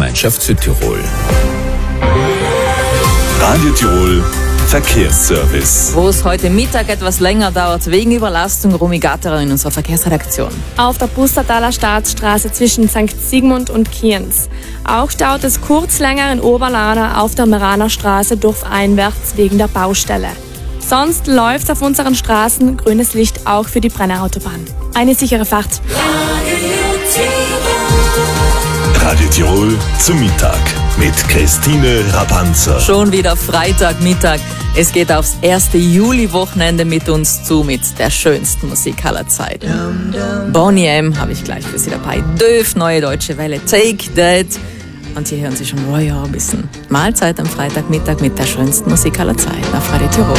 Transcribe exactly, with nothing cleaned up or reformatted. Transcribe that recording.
Verkehrsgemeinschaft Südtirol. Radio Tirol Verkehrsservice. Wo es heute Mittag etwas länger dauert wegen Überlastung, Romy Gatterer in unserer Verkehrsredaktion. Auf der Pustertaler Staatsstraße zwischen Sankt Sigmund und Kienz. Auch staut es kurz länger in Oberlana auf der Meraner Straße dorfeinwärts wegen der Baustelle. Sonst läuft auf unseren Straßen grünes Licht auch für die Brennerautobahn. Eine sichere Fahrt. Radio Tirol zum Mittag mit Christine Rapanzer. Schon wieder Freitagmittag. Es geht aufs erste Juli-Wochenende mit uns zu, mit der schönsten Musik aller Zeiten. Boney M. habe ich gleich für Sie dabei. Döf, Neue Deutsche Welle, Take That. Und hier hören Sie schon, oh ja, ein bisschen Mahlzeit am Freitagmittag mit der schönsten Musik aller Zeiten auf Radio Tirol.